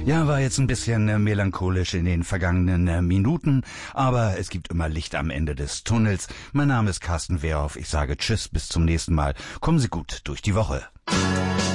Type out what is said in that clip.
Ja, war jetzt ein bisschen melancholisch in den vergangenen Minuten, aber es gibt immer Licht am Ende des Tunnels. Mein Name ist Carsten Wehrhoff. Ich sage Tschüss, bis zum nächsten Mal. Kommen Sie gut durch die Woche.